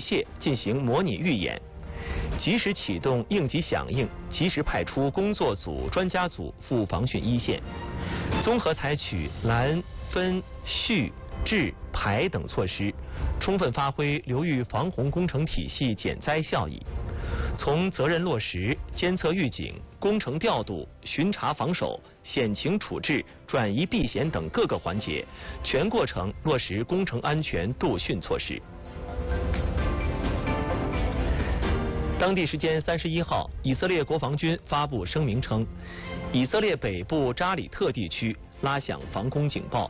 械进行模拟预演，及时启动应急响应，及时派出工作组、专家组赴防汛一线，综合采取拦、分、蓄、治、排等措施，充分发挥流域防洪工程体系减灾效益。从责任落实、监测预警、工程调度、巡查防守、险情处置、转移避险等各个环节，全过程落实工程安全杜汛措施。当地时间31号，以色列国防军发布声明称，以色列北部扎里特地区拉响防空警报。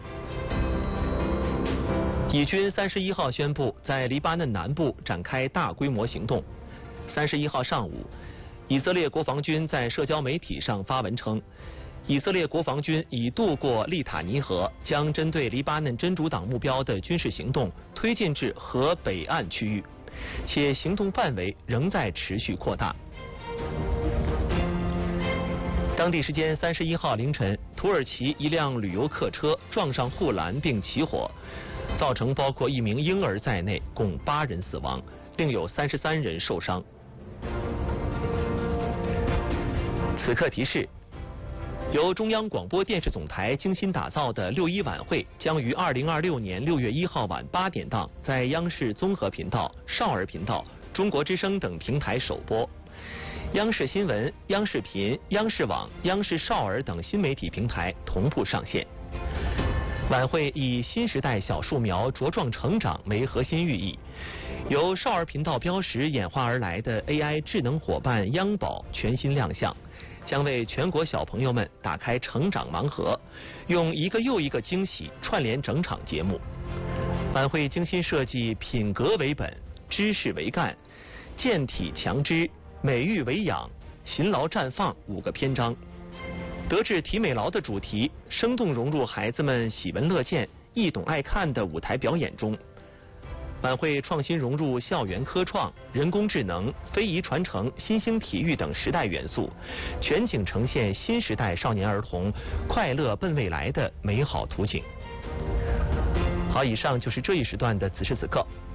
以军31号宣布在黎巴嫩南部展开大规模行动。31号上午，以色列国防军在社交媒体上发文称，以色列国防军已渡过利塔尼河，将针对黎巴嫩真主党目标的军事行动推进至河北岸区域，且行动范围仍在持续扩大。当地时间31号凌晨，土耳其一辆旅游客车撞上护栏并起火，造成包括一名婴儿在内共8人死亡，另有33人受伤。此刻提示：由中央广播电视总台精心打造的6·1晚会将于2026年6月1号晚8点档在央视综合频道、少儿频道、中国之声等平台首播。央视新闻、央视频、央视网、央视少儿等新媒体平台同步上线。晚会以新时代小树苗茁壮成长为核心寓意，由少儿频道标识演化而来的 AI 智能伙伴央宝全新亮相，将为全国小朋友们打开成长盲盒，用一个又一个惊喜串联整场节目。晚会精心设计品格为本、知识为干、健体强知、美育为养、勤劳绽放5个篇章，德智体美劳的主题生动融入孩子们喜闻乐见、易懂爱看的舞台表演中。晚会创新融入校园科创、人工智能、非遗传承、新兴体育等时代元素，全景呈现新时代少年儿童快乐奔未来的美好图景。好，以上就是这一时段的此时此刻。